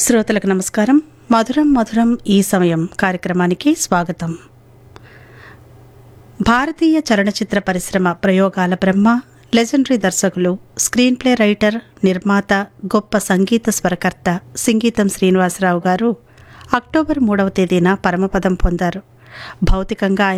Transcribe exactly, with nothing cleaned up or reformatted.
శ్రోతలకు నమస్కారం. మధురం మధురం ఈ సమయం కార్యక్రమానికి స్వాగతం. భారతీయ చలనచిత్ర పరిశ్రమ ప్రయోగాల బ్రహ్మ, లెజెండరీ దర్శకులు, స్క్రీన్ ప్లే రైటర్, నిర్మాత, గొప్ప సంగీత స్వరకర్త సింగీతం శ్రీనివాసరావు గారు అక్టోబర్ మూడవ తేదీన పరమపదం పొందారు. భౌతికంగా ఆయన